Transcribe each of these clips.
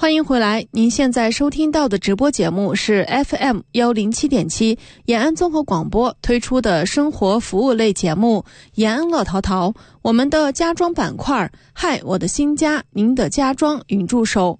欢迎回来，您现在收听到的直播节目是 FM107.7 延安综合广播推出的生活服务类节目延安乐淘淘，我们的家装板块，嗨，我的新家，您的家装云助手。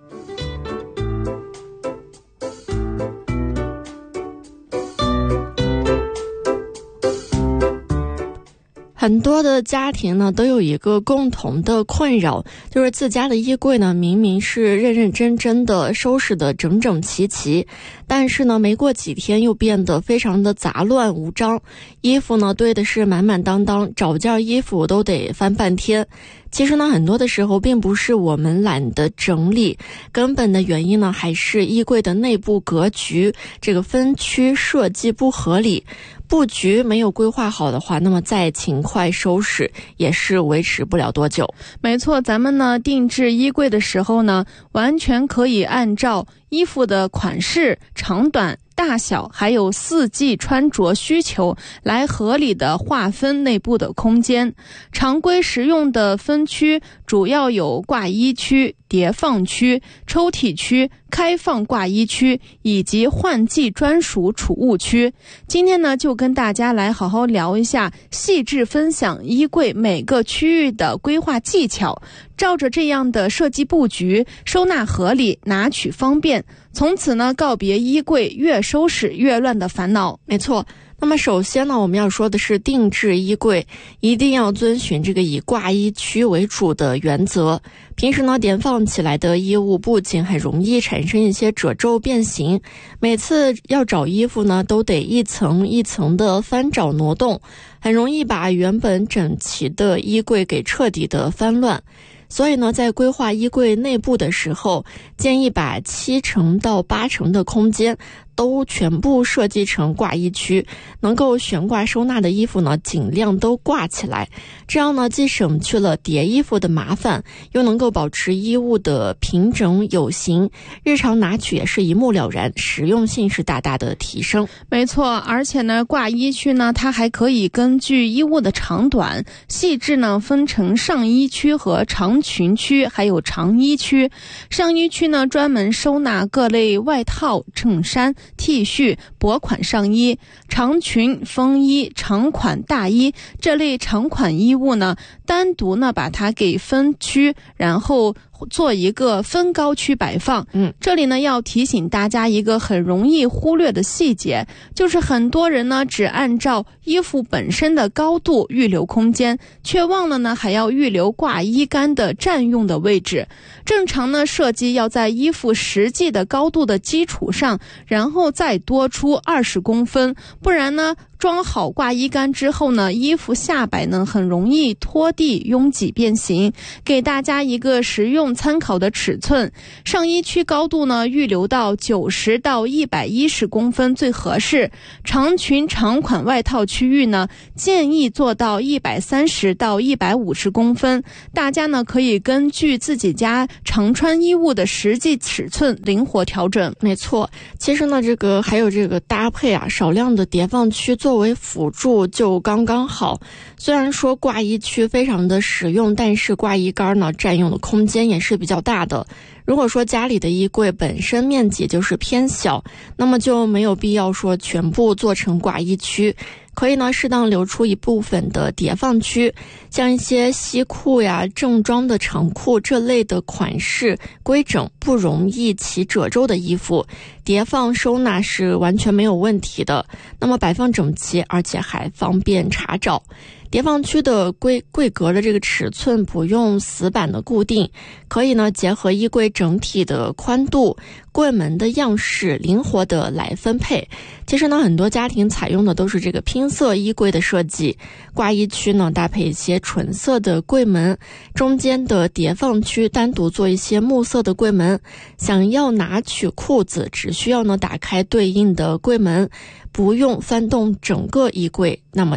很多的家庭呢都有一个共同的困扰，就是自家的衣柜呢明明是认认真真的收拾的整整齐齐，但是呢没过几天又变得非常的杂乱无章，衣服呢堆的是满满当当，找件衣服都得翻半天。其实呢很多的时候并不是我们懒得整理，根本的原因呢还是衣柜的内部格局这个分区设计不合理，布局没有规划好的话，那么再勤快收拾也是维持不了多久。 没错，咱们呢定制衣柜的时候呢，完全可以按照衣服的款式、长短、大小还有四季穿着需求来合理的划分内部的空间。常规实用的分区主要有挂衣区、叠放区、抽屉区、开放挂衣区以及换季专属储物区。今天呢就跟大家来好好聊一下，细致分享衣柜每个区域的规划技巧，照着这样的设计布局，收纳合理，拿取方便，从此呢告别衣柜越收拾越乱的烦恼。 没错，那么首先呢我们要说的是定制衣柜一定要遵循这个以挂衣区为主的原则。平时呢叠放起来的衣物不仅很容易产生一些褶皱变形，每次要找衣服呢都得一层一层的翻找挪动，很容易把原本整齐的衣柜给彻底的翻乱。所以呢在规划衣柜内部的时候，建议把7成到8成的空间都全部设计成挂衣区，能够悬挂收纳的衣服呢尽量都挂起来，这样呢既省去了叠衣服的麻烦，又能够保持衣物的平整有型，日常拿取也是一目了然，实用性是大大的提升。 没错，而且呢挂衣区呢它还可以根据衣物的长短细致呢分成上衣区和长裙区还有长衣区。上衣区呢专门收纳各类外套、衬衫、T 恤、薄款上衣，长裙、风衣、长款大衣这类长款衣物呢单独呢把它给分区，然后做一个分高区摆放。这里呢要提醒大家一个很容易忽略的细节，就是很多人呢只按照衣服本身的高度预留空间，却忘了呢还要预留挂衣杆的占用的位置。正常呢设计要在衣服实际的高度的基础上，然后再多出20公分，不然呢装好挂衣杆之后呢，衣服下摆呢很容易拖地、拥挤变形。给大家一个实用参考的尺寸，上衣区高度呢预留到90到110公分最合适，长裙长款外套区域呢建议做到130到150公分。大家呢可以根据自己家常穿衣物的实际尺寸灵活调整。 没错，其实呢还有这个搭配啊，少量的叠放区作为辅助就刚刚好。虽然说挂衣区非常的实用，但是挂衣杆呢占用的空间也是比较大的。如果说家里的衣柜本身面积就是偏小，那么就没有必要说全部做成挂衣区，可以呢适当留出一部分的叠放区，像一些西裤呀、正装的长裤这类的款式规整不容易起褶皱的衣服，叠放收纳是完全没有问题的，那么摆放整齐，而且还方便查找。叠放区的柜格的这个尺寸不用死板的固定，可以呢结合衣柜整体的宽度、柜门的样式灵活的来分配。其实呢很多家庭采用的都是这个拼色衣柜的设计，挂衣区呢搭配一些纯色的柜门，中间的叠放区单独做一些木色的柜门，想要拿取裤子只需要呢打开对应的柜门，不用翻动整个衣柜，那么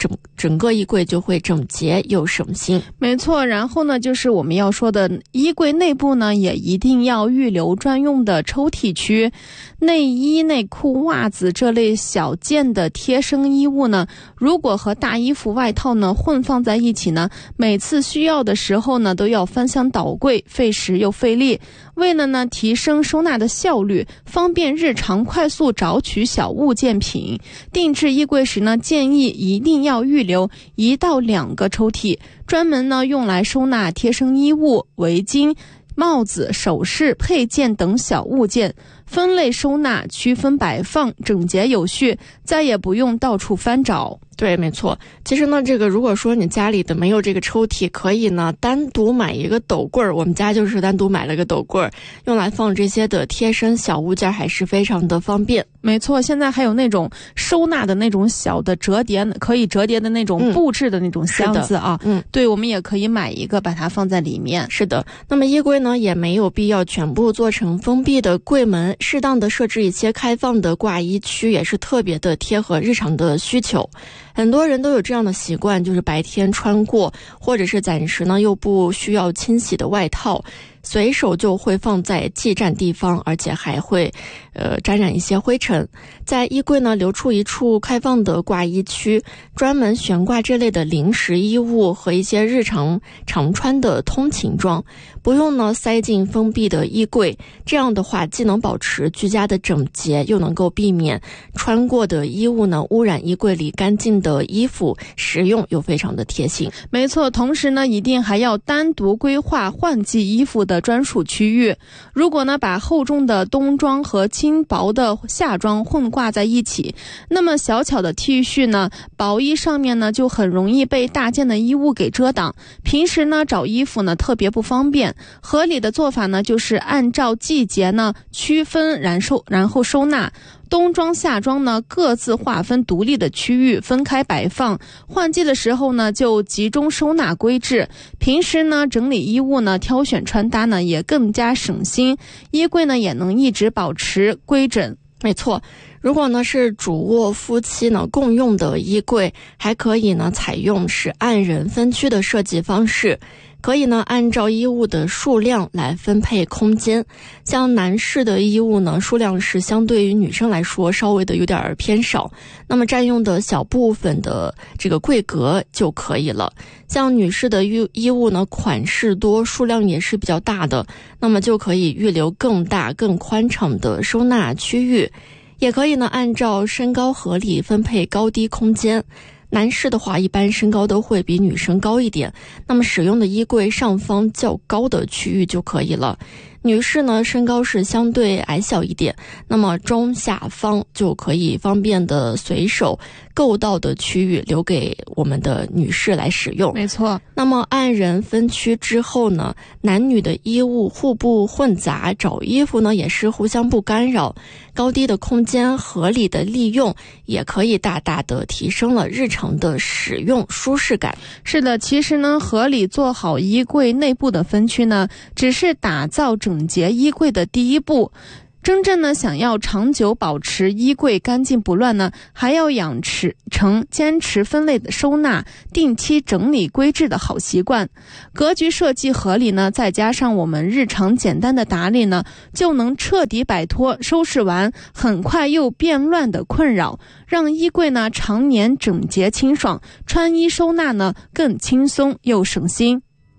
整个衣柜就会整洁又省心。 没错，然后呢，就是我们要说的衣柜内部呢，也一定要预留专用的抽屉区。内衣、内裤、袜子这类小件的贴身衣物呢，如果和大衣服、外套呢混放在一起呢，每次需要的时候呢，都要翻箱倒柜，费时又费力。为了呢提升收纳的效率，方便日常快速找取小物件品，定制衣柜时呢，建议一定要预留1到2个抽屉，专门呢用来收纳贴身衣物、围巾、帽子、首饰、配件等小物件，分类收纳，区分摆放，整洁有序，再也不用到处翻找。 对，没错。其实呢，如果说你家里的没有这个抽屉，可以呢单独买一个斗柜儿。我们家就是单独买了个斗柜儿，用来放这些的贴身小物件，还是非常的方便。 没错，现在还有那种收纳的那种小的可以折叠的那种布置的那种箱子啊。对，我们也可以买一个，把它放在里面。 是的。那么衣柜呢，也没有必要全部做成封闭的柜门，适当的设置一些开放的挂衣区，也是特别的贴合日常的需求。很多人都有这样的习惯，就是白天穿过，或者是暂时呢又不需要清洗的外套，随手就会放在既占地方，而且还会沾染一些灰尘。在衣柜呢留出一处开放的挂衣区，专门悬挂这类的临时衣物和一些日常常穿的通勤装，不用呢塞进封闭的衣柜。这样的话，既能保持居家的整洁，又能够避免穿过的衣物呢污染衣柜里干净的衣服，实用又非常的贴心。 没错，同时呢，一定还要单独规划换季衣服的专属区域。如果呢把厚重的冬装和轻薄的夏装混挂在一起，那么小巧的 T 恤呢，薄衣上面呢就很容易被大件的衣物给遮挡，平时呢找衣服呢特别不方便。合理的做法呢，就是按照季节呢区分然后收纳。冬装、夏装呢各自划分独立的区域，分开摆放。换季的时候呢就集中收纳归置。平时呢整理衣物呢，挑选穿搭呢也更加省心，衣柜呢也能一直保持规整。 没错，如果呢是主卧夫妻呢共用的衣柜，还可以呢采用是按人分区的设计方式，可以呢按照衣物的数量来分配空间。像男士的衣物呢，数量是相对于女生来说稍微的有点偏少，那么占用的小部分的这个柜格就可以了。像女士的衣物呢，款式多，数量也是比较大的，那么就可以预留更大更宽敞的收纳区域。也可以呢按照身高合理分配高低空间。男士的话，一般身高都会比女生高一点，那么使用的衣柜上方较高的区域就可以了。女士呢，身高是相对矮小一点，那么中下方就可以方便的随手够到的区域留给我们的女士来使用。 没错。 那么按人分区之后呢，男女的衣物互不混杂，找衣服呢也是互相不干扰，高低的空间合理的利用，也可以大大的提升了日常的使用舒适感。 是的，其实呢，合理做好衣柜内部的分区呢，只是打造整洁衣柜的第一步。真正呢想要长久保持衣柜干净不乱呢，还要养成坚持分类的收纳、定期整理归置的好习惯。格局设计合理呢，再加上我们日常简单的打理呢，就能彻底摆脱收拾完很快又变乱的困扰，让衣柜呢常年整洁清爽，穿衣收纳呢更轻松又省心。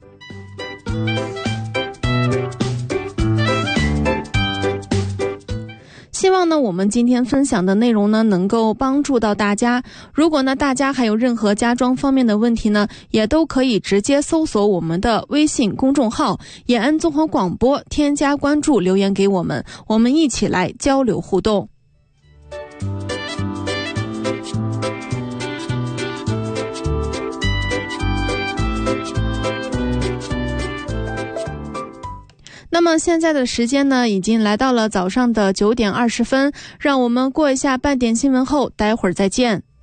希望呢我们今天分享的内容呢能够帮助到大家。如果呢大家还有任何家装方面的问题呢，也都可以直接搜索我们的微信公众号延安综合广播，添加关注，留言给我们，我们一起来交流互动。那么现在的时间呢，已经来到了早上的9点20分，让我们过一下半点新闻后，待会儿再见。